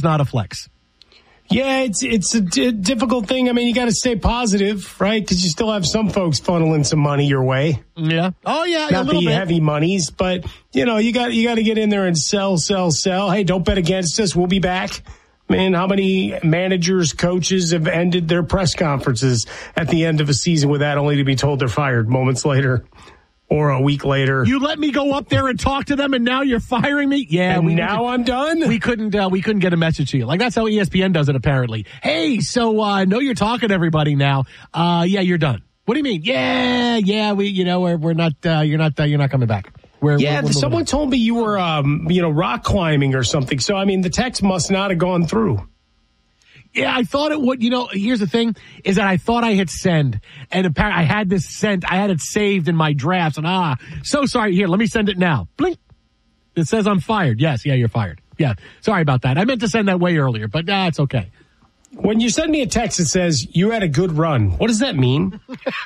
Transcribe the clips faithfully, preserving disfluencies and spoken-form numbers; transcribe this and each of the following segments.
not a flex. Yeah, it's it's a d- difficult thing. I mean, you got to stay positive, right? Because you still have some folks funneling some money your way. Yeah. Oh yeah. Not a little the bit. heavy monies, but you know, you got you got to get in there and sell, sell, sell. Hey, don't bet against us. We'll be back. Man, how many managers, coaches have ended their press conferences at the end of a season with that, only to be told they're fired moments later or a week later? You let me go up there and talk to them, and now you're firing me? Yeah. And we now I'm done? We couldn't uh, we couldn't get a message to you. Like, that's how E S P N does it, apparently. Hey, so uh, I know you're talking to everybody now. Uh, yeah, you're done. What do you mean? Yeah, yeah, we, you know, we're, we're not, uh, you're not, uh, you're not coming back. We're, yeah, we're, we're someone told me you were, um, you know, rock climbing or something. So, I mean, the text must not have gone through. Yeah, I thought it would. You know, here's the thing, is that I thought I hit send, and apparently I had this sent. I had it saved in my drafts, and ah, so sorry. Here, let me send it now. Blink. It says I'm fired. Yes, yeah, you're fired. Yeah, sorry about that. I meant to send that way earlier, but nah, it's okay. When you send me a text that says you had a good run, what does that mean?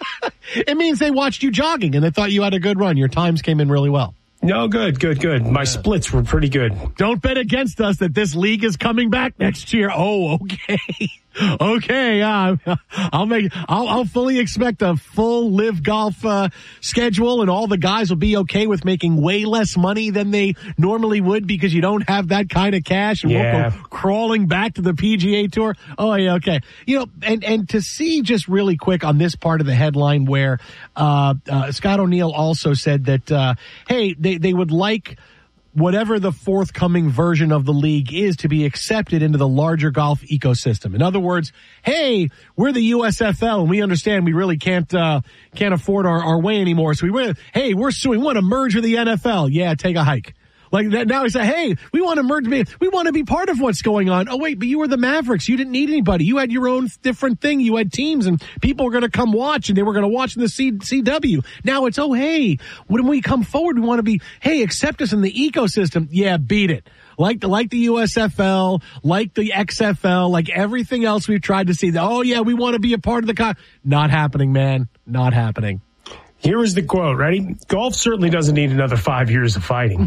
It means they watched you jogging and they thought you had a good run. Your times came in really well. No, good, good, good. My yeah. splits were pretty good. Don't bet against us that this league is coming back next year. Oh, okay. Okay, uh, I'll make. I'll, I'll fully expect a full live golf uh, schedule, and all the guys will be okay with making way less money than they normally would because you don't have that kind of cash, and yeah. won't go crawling back to the P G A Tour. Oh, yeah, okay. You know, and and to see just really quick on this part of the headline where uh, uh, Scott O'Neill also said that uh, hey, they they would like whatever the forthcoming version of the league is to be accepted into the larger golf ecosystem. In other words, hey, we're the U S F L and we understand we really can't uh, can't afford our, our way anymore. So we went, hey, we're suing. We want to merge with the N F L. Yeah, take a hike. Like that, now he said, hey, we want to merge. We want to be part of what's going on. Oh, wait, but you were the Mavericks. You didn't need anybody. You had your own different thing. You had teams and people were going to come watch and they were going to watch in the C- CW. Now it's, oh, hey, when we come forward, we want to be, hey, accept us in the ecosystem. Yeah, beat it. Like the, like the U S F L, like the X F L, like everything else we've tried to see. Oh, yeah, we want to be a part of the con. Not happening, man. Not happening. Here is the quote. Ready? Golf certainly doesn't need another five years of fighting.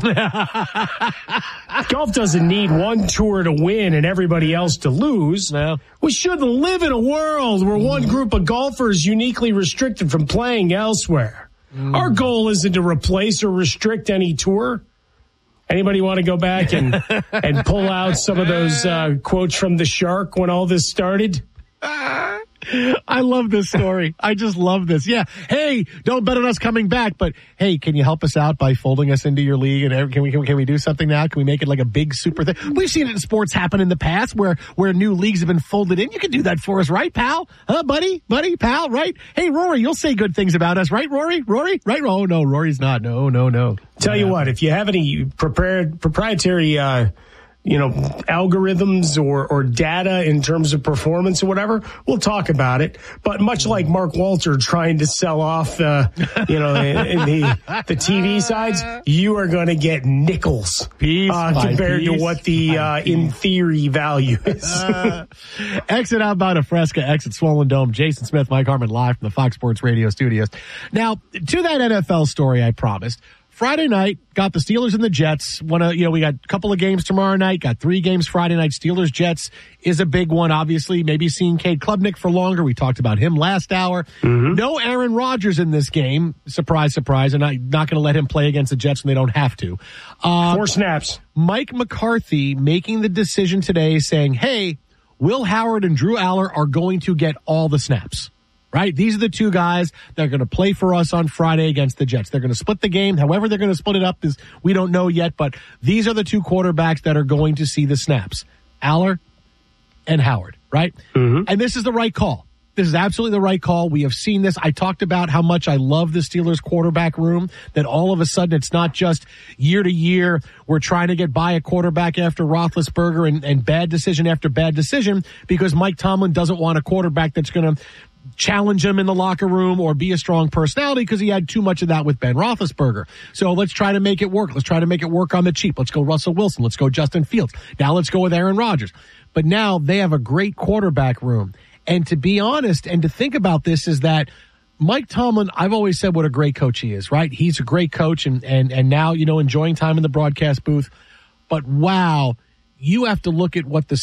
Golf doesn't need one tour to win and everybody else to lose. No. We shouldn't live in a world where one group of golfers is uniquely restricted from playing elsewhere. Mm. Our goal isn't to replace or restrict any tour. Anybody want to go back and, and pull out some of those uh, quotes from The Shark when all this started? I love this story. I just love this. Yeah. Hey, don't bet on us coming back, but hey, can you help us out by folding us into your league? And can we, can we, can we do something now? Can we make it like a big super thing? We've seen it in sports happen in the past where, where new leagues have been folded in. You can do that for us, right, pal? Huh, buddy? Buddy, pal, right? Hey, Rory, you'll say good things about us, right, Rory? Rory? Right? Oh, no, Rory's not. No, no, no. Tell you what, if you have any prepared proprietary, uh, you know, algorithms or, or data in terms of performance or whatever, we'll talk about it. But much like Mark Walter trying to sell off, uh, you know, the, the T V sides, you are going to get nickels piece uh, compared piece to what the, uh, in theory value is. uh, exit outbound of Fresca, exit Swollen Dome. Jason Smith, Mike Harmon, live from the Fox Sports Radio studios. Now, to that N F L story I promised, Friday night, got the Steelers and the Jets. One of, you know, we got a couple of games tomorrow night, got three games Friday night. Steelers, Jets is a big one, obviously. Maybe seeing Cade Klubnik for longer. We talked about him last hour. Mm-hmm. No Aaron Rodgers in this game. Surprise, surprise. And I'm not going to let him play against the Jets when they don't have to. Uh, Four snaps. Mike McCarthy making the decision today saying, hey, Will Howard and Drew Aller are going to get all the snaps. Right? These are the two guys that are going to play for us on Friday against the Jets. They're going to split the game. However they're going to split it up is we don't know yet, but these are the two quarterbacks that are going to see the snaps. Aller and Howard, right? Mm-hmm. And this is the right call. This is absolutely the right call. We have seen this. I talked about how much I love the Steelers quarterback room, that all of a sudden it's not just year to year we're trying to get by a quarterback after Roethlisberger and, and bad decision after bad decision because Mike Tomlin doesn't want a quarterback that's going to challenge him in the locker room or be a strong personality because he had too much of that with Ben Roethlisberger. So let's try to make it work. Let's try to make it work on the cheap. Let's go Russell Wilson. Let's go Justin Fields. Now let's go with Aaron Rodgers. But now they have a great quarterback room. And to be honest and to think about this is that Mike Tomlin, I've always said what a great coach he is, right? He's a great coach and, and, and now, you know, enjoying time in the broadcast booth. But wow, you have to look at what the